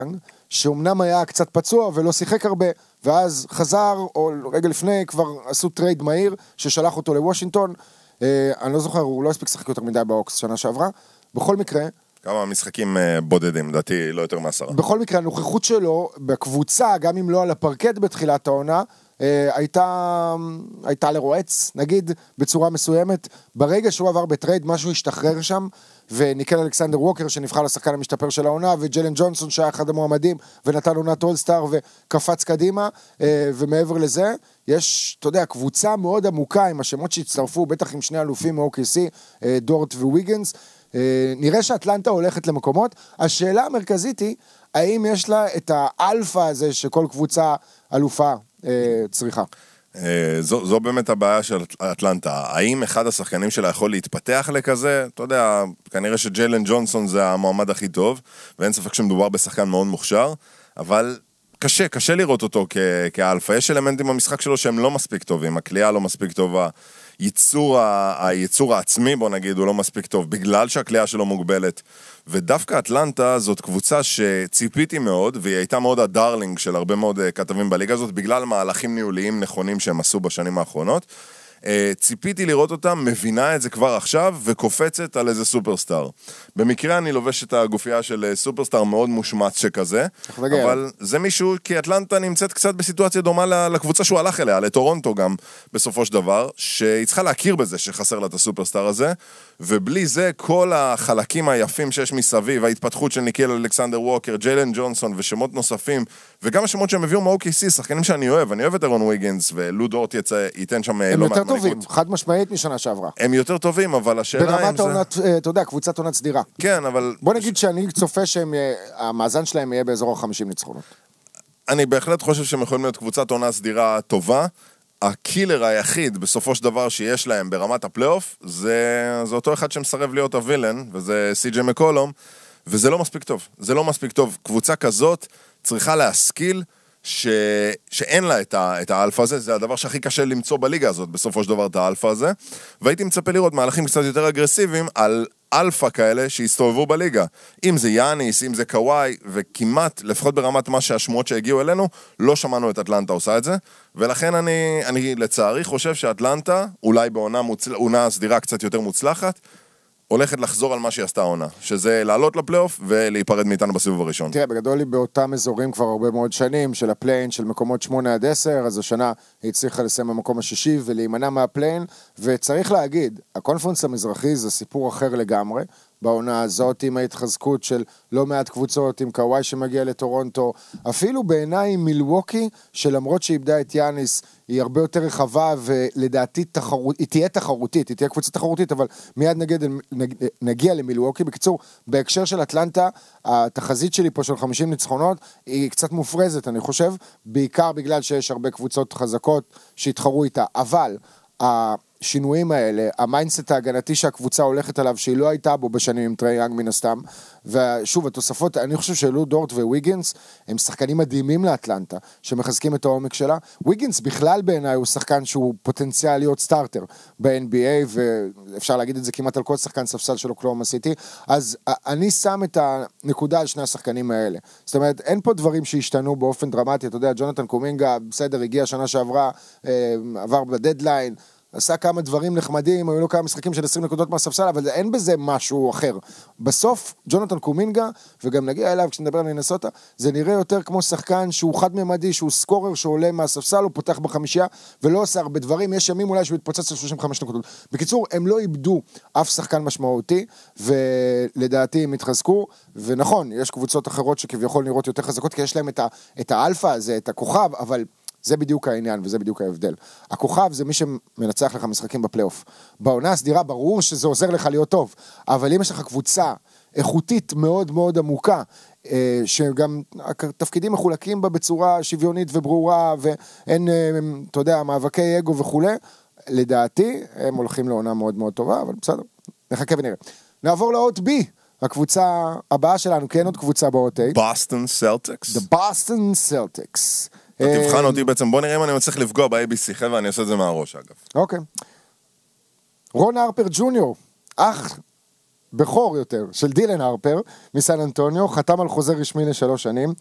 שאומנם היה קצת פצוע ולא שיחק הרבה, ואז חזר, או רגע לפני כבר עשו טרייד מהיר, ששלח אותו לוושינגטון, אני לא זוכר, הוא לא הספיק לשחק יותר מדי באוקס שנה שעברה, בכל מקרה, כמה משחקים בודדים, דעתי לא יותר מ10. בכל מקרה, הנוכחות שלו בקבוצה, גם אם לא על הפרקט בתחילת העונה, הייתה לרועץ, נגיד, בצורה מסוימת. ברגע שהוא עבר בטרייד, משהו השתחרר שם, וניקל אלכסנדר ווקר, שנבחר לשחקן המשתפר של העונה, וג'לן ג'ונסון, שהיה אחד המועמדים, ונתן עונת אולסטאר, וקפץ קדימה, ומעבר לזה, יש, אתה יודע, קבוצה מאוד עמוקה, עם השמות שהצטרפו, בטח עם שני אלופים מ-OKC, דורט וויגנס, נראה שאטלנטה הולכת למקומות. השאלה המרכזית היא, האם יש לה את האלפא הזה שכל קבוצה אלופה צריכה? זו באמת הבעיה של אטלנטה. האם אחד השחקנים שלה יכול להתפתח לכזה? אתה יודע, כנראה שג'יילן ג'ונסון זה המועמד הכי טוב, ואין ספק שמדובר בשחקן מאוד מוכשר, אבל קשה לראות אותו כאלפא. יש אלמנטים במשחק שלו שהם לא מספיק טובים, הקליעה לא מספיק טובה, הייצור העצמי, בוא נגיד, הוא לא מספיק טוב, בגלל שהקליעה שלו מוגבלת. ודווקא אטלנטה זאת קבוצה שציפיתי מאוד, והיא הייתה מאוד הדרלינג של הרבה מאוד כתבים בליגה הזאת, בגלל מהלכים ניהוליים נכונים שהם עשו בשנים האחרונות. ציפיתי לראות אותה, מבינה את זה כבר עכשיו, וקופצת על איזה סופרסטאר. במקרה אני לובש את הגופייה של סופרסטאר מאוד מושמץ שכזה, אבל זה מישהו, כי אטלנטה נמצאת קצת בסיטואציה דומה לקבוצה שהוא הלך אליה, לטורונטו גם, בסופו של דבר, שהיא צריכה להכיר בזה שחסר לה את הסופרסטאר הזה, ובלי זה כל החלקים היפים שיש מסביב, ההתפתחות של ניקל אלכסנדר ווקר, ג'יילן ג'ונסון ושמות נוספים, וגם השמות שהם הביאו מ-OKC, שחקנים שאני אוהב, אני אוהב את אירון ויגנס, ולו דורט ייתן שם הם יותר טובים, חד משמעית משנה שעברה. הם יותר טובים, אבל השאלה ברמת העונת, אתה יודע, קבוצת עונת סדירה. כן, אבל בוא נגיד שאני צופה שהמאזן שלהם יהיה באזור 50 ניצחונות. אני בהחלט חושב שהם יכולים להיות קבוצת עונה סדירה טובה. הקילר היחיד בסופו של דבר שיש להם ברמת הפלייאוף, זה אותו אחד שמסרב להיות הווילן, וזה סי.ג'יי מקולום, וזה לא מספיק טוב. זה לא מספיק טוב. קבוצה כזאת צריכה להשכיל שאין לה את האלפא הזה, זה הדבר שהכי קשה למצוא בליגה הזאת, בסופו של דבר את האלפא הזה, והייתי מצפה לראות מהלכים קצת יותר אגרסיביים על אלפא כאלה שהסתובבו בליגה. אם זה יאניס, אם זה קוואי, וכמעט, לפחות ברמת מה שהשמועות שהגיעו אלינו, לא שמענו את אטלנטה עושה את זה, ולכן אני לצערי חושב שאטלנטה, אולי בעונה סדירה קצת יותר מוצלחת, הולכת לחזור על מה שהיא עשתה העונה, שזה לעלות לפלייאוף ולהיפרד מאיתנו בסיבוב הראשון. תראה, בגדול היא באותם אזורים כבר הרבה מאוד שנים, של הפליין, של מקומות 8-10, אז השנה היא הצליחה לסיים במקום השישי ולהימנע מהפליין, וצריך להגיד, הקונפרנס המזרחי זה סיפור אחר לגמרי, בעונה הזאת עם ההתחזקות של לא מעט קבוצות, עם קוואי שמגיע לטורונטו, אפילו בעיניי מילווקי, שלמרות שאיבדה את יאניס, היא הרבה יותר רחבה, ולדעתי היא תהיה תחרותית, היא תהיה קבוצה תחרותית, אבל מיד נגיע למילווקי. בקיצור, בהקשר של אטלנטה, התחזית שלי פה של 50 ניצחונות, היא קצת מופרזת, אני חושב, בעיקר בגלל שיש הרבה קבוצות חזקות שהתחרו איתה, אבל השינויים האלה, המיינדסט ההגנתי שהקבוצה הולכת עליו, שהיא לא הייתה בו בשנים עם טרי יאנג מן הסתם, ושוב, התוספות, אני חושב שלו דורט וויגנס, הם שחקנים מדהימים לאטלנטה, שמחזקים את העומק שלה. ויגנס בכלל בעיניי הוא שחקן שהוא פוטנציאל להיות סטארטר ב-NBA, ואפשר להגיד את זה כמעט על כל שחקן ספסל של אוקלהומה סיטי, אז אני שם את הנקודה על שני השחקנים האלה. זאת אומרת, אין פה דברים שהשתנו באופן דרמטי, אתה יודע, ג'ונתן קומינגה, בסדר, הגיע שנה שעברה, עבר בדדליין, עשה כמה דברים נחמדים, היו לו כמה משחקים של 20 נקודות מהספסל, אבל אין בזה משהו אחר. בסוף, ג'ונתן קומינגה, וגם נגיע אליו כשנדבר על מינסוטה, זה נראה יותר כמו שחקן שהוא חד-ממדי, שהוא סקורר שעולה מהספסל, הוא פותח בחמישייה, ולא עושה הרבה דברים, יש ימים אולי שהוא יתפוצץ על 35 נקודות. בקיצור, הם לא איבדו אף שחקן משמעותי, ולדעתי הם התחזקו, ונכון, יש קבוצות אחרות שכביכול נראות יותר חזקות, כי יש להם את האלפא הזה, את הכוכב, אבל זה בדיוק העניין, וזה בדיוק ההבדל. הכוכב זה מי שמנצח לך משחקים בפלייאוף. בעונה הסדירה ברור שזה עוזר לך להיות טוב, אבל אם יש לך קבוצה איכותית מאוד מאוד עמוקה, שגם התפקידים מחולקים בה בצורה שוויונית וברורה, ואין, אתה יודע, מאבקי אגו וכו', לדעתי, הם הולכים לעונה מאוד מאוד טובה, אבל בסדר, נחכה ונראה. נעבור לאות B, הקבוצה הבאה שלנו, כן עוד קבוצה באות A. בוסטון סלטיקס. The Boston Celtics. תבחן אותי בעצם, בוא נראה אם אני מצליח לפגוע ב-ABC, חבר'ה, אני עושה את זה מהראש, אגב. אוקיי. רון הרפר ג'וניור, אח בכור יותר, של דילן הרפר מסן אנטוניו, חתם על חוזה רשמי ל3 שנים,